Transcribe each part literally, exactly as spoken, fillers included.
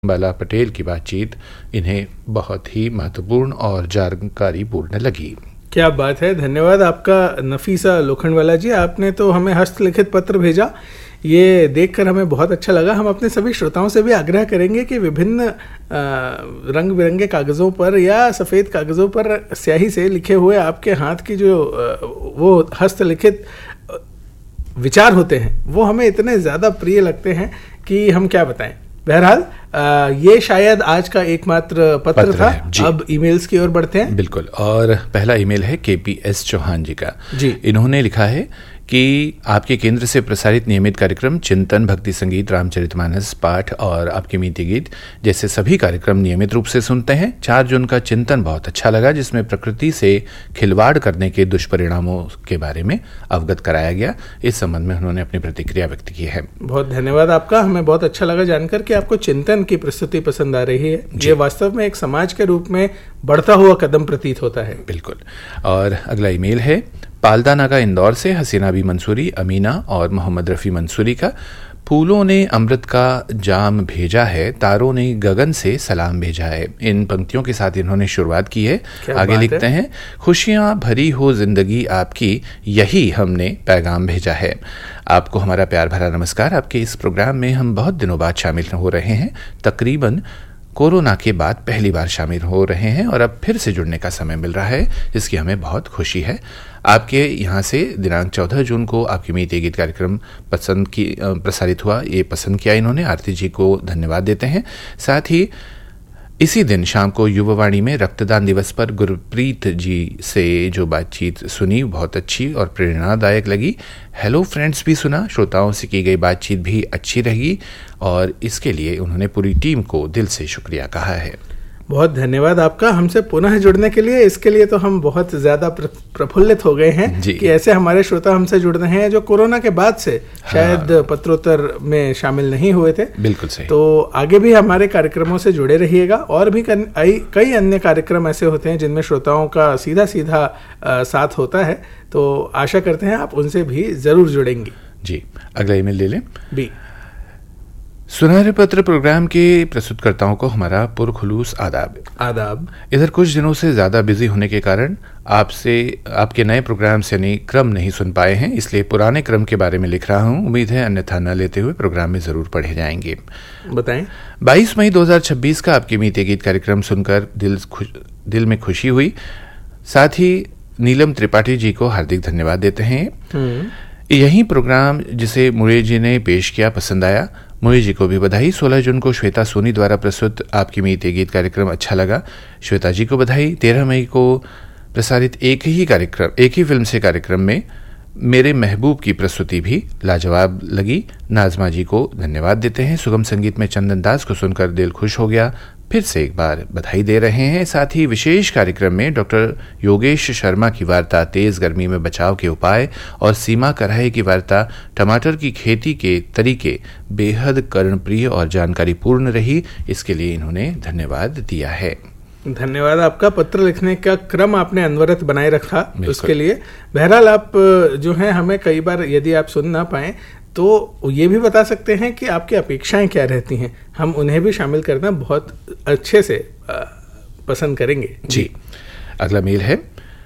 बाला पटेल की बातचीत इन्हें बहुत ही महत्वपूर्ण और जानकारीपूर्ण लगी। क्या बात है, धन्यवाद आपका नफीसा लोखंडवाला जी। आपने तो हमें हस्तलिखित पत्र भेजा, ये देखकर हमें बहुत अच्छा लगा। हम अपने सभी श्रोताओं से भी आग्रह करेंगे कि विभिन्न रंग बिरंगे कागज़ों पर या सफ़ेद कागज़ों पर स्याही से लिखे हुए आपके हाथ की जो वो हस्तलिखित विचार होते हैं वो हमें इतने ज़्यादा प्रिय लगते हैं कि हम क्या बताएं। बहरहाल ये शायद आज का एकमात्र पत्र, पत्र था। अब ईमेल्स की ओर बढ़ते हैं। बिल्कुल, और पहला ईमेल है के पी एस चौहान जी का। जी, इन्होंने लिखा है कि आपके केंद्र से प्रसारित नियमित कार्यक्रम चिंतन, भक्ति संगीत, रामचरितमानस पाठ और आपके मीठी गीत जैसे सभी कार्यक्रम नियमित रूप से सुनते हैं। चार जून का चिंतन बहुत अच्छा लगा, जिसमें प्रकृति से खिलवाड़ करने के दुष्परिणामों के बारे में अवगत कराया गया। इस संबंध में उन्होंने अपनी प्रतिक्रिया व्यक्त की है। बहुत धन्यवाद आपका। हमें बहुत अच्छा लगा जानकर कि आपको चिंतन की प्रस्तुति पसंद आ रही है। ये वास्तव में एक समाज के रूप में बढ़ता हुआ कदम प्रतीत होता है। बिल्कुल। और अगला ईमेल है पालदा नागा इंदौर से हसीना बी मंसूरी, अमीना और मोहम्मद रफ़ी मंसूरी का। फूलों ने अमृत का जाम भेजा है, तारों ने गगन से सलाम भेजा है। इन पंक्तियों के साथ इन्होंने शुरुआत की है। आगे लिखते हैं, खुशियां भरी हो जिंदगी आपकी, यही हमने पैगाम भेजा है। आपको हमारा प्यार भरा नमस्कार। आपके इस प्रोग्राम में हम बहुत दिनों बाद शामिल हो रहे हैं, तकरीबन कोरोना के बाद पहली बार शामिल हो रहे हैं और अब फिर से जुड़ने का समय मिल रहा है, जिसकी हमें बहुत खुशी है। आपके यहाँ से दिनांक चौदह जून को आपकी मीठी गीत कार्यक्रम पसंद की प्रसारित हुआ, ये पसंद किया इन्होंने। आरती जी को धन्यवाद देते हैं। साथ ही इसी दिन शाम को युवावाणी में रक्तदान दिवस पर गुरप्रीत जी से जो बातचीत सुनी बहुत अच्छी और प्रेरणादायक लगी। हेलो फ्रेंड्स भी सुना, श्रोताओं से की गई बातचीत भी अच्छी रही और इसके लिए उन्होंने पूरी टीम को दिल से शुक्रिया कहा है। बहुत धन्यवाद आपका हमसे पुनः जुड़ने के लिए। इसके लिए तो हम बहुत ज़्यादा प्रफुल्लित हो गए हैं कि ऐसे हमारे श्रोता हमसे जुड़ रहे हैं जो कोरोना के बाद से हाँ। शायद पत्रोत्तर में शामिल नहीं हुए थे। बिल्कुल सही। तो आगे भी हमारे कार्यक्रमों से जुड़े रहिएगा। और भी कई अन्य कार्यक्रम ऐसे होते हैं जिनमें श्रोताओं का सीधा सीधा साथ होता है, तो आशा करते हैं आप उनसे भी ज़रूर जुड़ेंगे। जी, अगला ईमेल ले लें। बी सुनहरे पत्र प्रोग्राम के प्रस्तुतकर्ताओं को हमारा पुरखुलूस आदाब। आदाब। इधर कुछ दिनों से ज़्यादा बिजी होने के कारण आपसे आपके नए प्रोग्राम से यानी क्रम नहीं सुन पाए हैं, इसलिए पुराने क्रम के बारे में लिख रहा हूं। उम्मीद है अन्यथा न लेते हुए प्रोग्राम में ज़रूर पढ़े जाएंगे। बताएं। बाईस मई दो हज़ार छब्बीस का आपके मीठी गीत कार्यक्रम सुनकर दिल खुश दिल में खुशी हुई। साथ ही नीलम त्रिपाठी जी को हार्दिक धन्यवाद देते हैं। यही प्रोग्राम जिसे मुरे जी ने पेश किया पसंद आया। मुरे जी को भी बधाई। सोलह जून को श्वेता सोनी द्वारा प्रस्तुत आपकी मीठी गीत कार्यक्रम अच्छा लगा, श्वेता जी को बधाई। तेरह मई को प्रसारित एक ही कार्यक्रम एक ही फिल्म से कार्यक्रम में मेरे महबूब की प्रस्तुति भी लाजवाब लगी, नाजमा जी को धन्यवाद देते हैं। सुगम संगीत में चंदन दास को सुनकर दिल खुश हो गया, फिर से एक बार बधाई दे रहे हैं। साथ ही विशेष कार्यक्रम में डॉक्टर योगेश शर्मा की वार्ता तेज गर्मी में बचाव के उपाय और सीमा कराहे की वार्ता टमाटर की खेती के तरीके बेहद कर्णप्रिय और जानकारीपूर्ण रही। इसके लिए इन्होंने धन्यवाद दिया है। धन्यवाद आपका। पत्र लिखने का क्रम आपने अनवरत बनाए रखा, उसके लिए। बहरहाल आप जो हैं हमें कई बार यदि आप सुन ना पाएं तो ये भी बता सकते हैं कि आपकी अपेक्षाएं क्या रहती हैं, हम उन्हें भी शामिल करना बहुत अच्छे से पसंद करेंगे। जी, अगला मेल है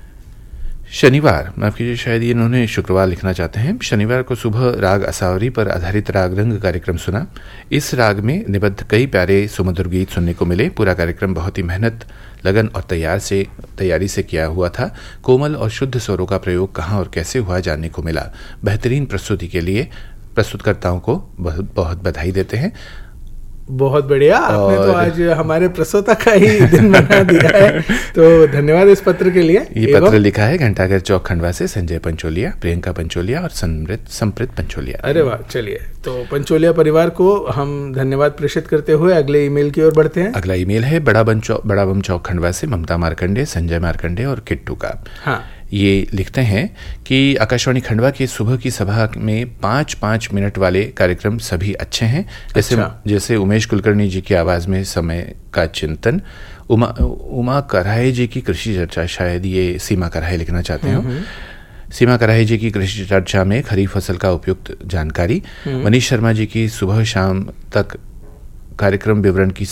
शनिवार, माफ कीजिए शायद ये इन्होंने शुक्रवार लिखना चाहते हैं। शनिवार को सुबह राग असावरी पर आधारित राग रंग कार्यक्रम सुना। इस राग में निबद्ध कई प्यारे सुमधुर गीत सुनने को मिले। पूरा कार्यक्रम बहुत ही मेहनत, लगन और तैयार से तैयारी से किया हुआ था। कोमल और शुद्ध स्वरों का प्रयोग कहाँ और कैसे हुआ जानने को मिला। बेहतरीन प्रस्तुति के लिए प्रस्तुतकर्ताओं को बहुत बहुत बधाई देते हैं। बहुत बढ़िया, आपने तो आज हमारे प्रस्तोता का ही दिन बना दिया है, तो धन्यवाद इस पत्र के लिए। ये पत्र लिखा है घंटाघर चौक खंडवा से संजय पंचोलिया, प्रियंका पंचोलिया और समृत संप्रीत पंचोलिया। अरे वाह, चलिए तो पंचोलिया परिवार को हम धन्यवाद प्रेषित करते हुए अगले ईमेल की ओर बढ़ते हैं। अगला ईमेल है बड़ा बम चौक बड़ा बम चौक खंडवा से ममता मार्कंडे, संजय मार्कंडे और किट्टू का। हाँ, ये लिखते हैं कि आकाशवाणी खंडवा की सुबह की सभा में पाँच पाँच मिनट वाले कार्यक्रम सभी अच्छे हैं। जैसे अच्छा। जैसे उमेश कुलकर्णी जी की आवाज़ में समय का चिंतन, उमा उमा कराहे जी की कृषि चर्चा, शायद ये सीमा कराहे लिखना चाहते हो, सीमा कराहे जी की कृषि चर्चा में खरीफ फसल का उपयुक्त जानकारी, मनीष शर्मा जी की सुबह शाम तक कार्यक्रम विवरण की